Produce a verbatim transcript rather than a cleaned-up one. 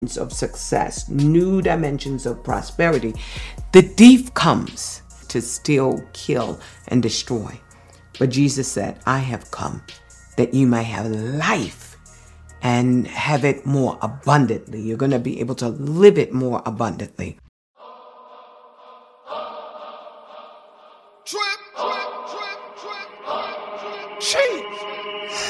of success, new dimensions of prosperity, the thief comes to steal, kill, and destroy. But Jesus said, I have come that you may have life and have it more abundantly. You're going to be able to live it more abundantly. Trip, trip, trip, trip, trip, trip.